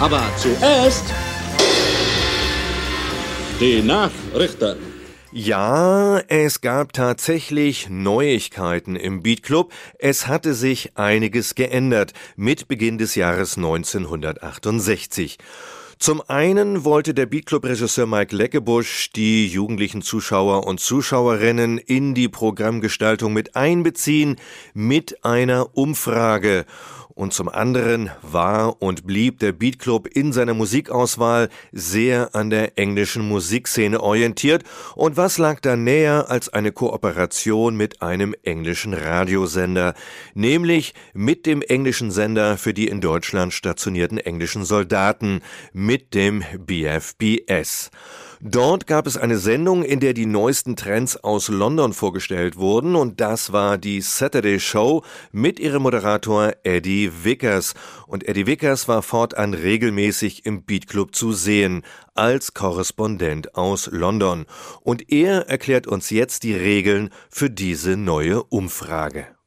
Aber zuerst die Nachrichten. Ja, es gab tatsächlich Neuigkeiten im Beat Club. Es hatte sich einiges geändert mit Beginn des Jahres 1968. Zum einen wollte der Beat Club-Regisseur Mike Leckebusch die jugendlichen Zuschauer und Zuschauerinnen in die Programmgestaltung mit einbeziehen mit einer Umfrage. Und zum anderen war und blieb der Beat Club in seiner Musikauswahl sehr an der englischen Musikszene orientiert. Und was lag da näher als eine Kooperation mit einem englischen Radiosender, nämlich mit dem englischen Sender für die in Deutschland stationierten englischen Soldaten, mit dem BFBS. Dort gab es eine Sendung, in der die neuesten Trends aus London vorgestellt wurden, und das war die Saturday Show mit ihrem Moderator Eddie Vickers. Und Eddie Vickers war fortan regelmäßig im Beat Club zu sehen, als Korrespondent aus London. Und er erklärt uns jetzt die Regeln für diese neue Umfrage.